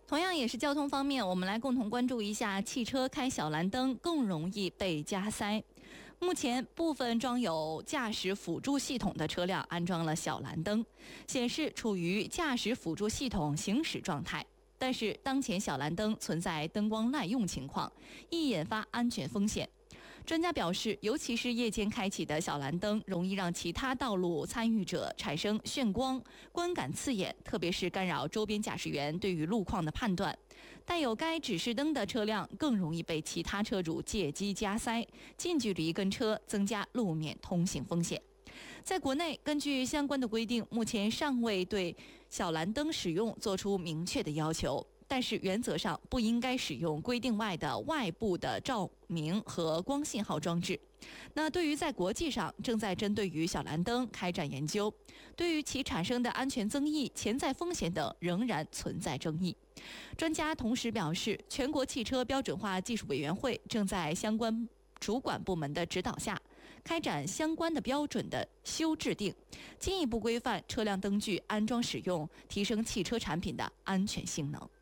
同样也是交通方面，我们来共同关注一下汽车开小蓝灯更容易被加塞。目前部分装有驾驶辅助系统的车辆安装了小蓝灯，显示处于驾驶辅助系统行驶状态。但是当前小蓝灯存在灯光滥用情况，易引发安全风险。专家表示，尤其是夜间开启的小蓝灯，容易让其他道路参与者产生眩光，观感刺眼，特别是干扰周边驾驶员对于路况的判断。带有该指示灯的车辆更容易被其他车主借机加塞，近距离跟车，增加路面通行风险。在国内，根据相关的规定，目前尚未对小蓝灯使用做出明确的要求。但是原则上不应该使用规定外的外部的照明和光信号装置。那对于在国际上正在针对于小蓝灯开展研究，对于其产生的安全争议、潜在风险等仍然存在争议。专家同时表示，全国汽车标准化技术委员会正在相关主管部门的指导下，开展相关的标准的修制定，进一步规范车辆灯具安装使用，提升汽车产品的安全性能。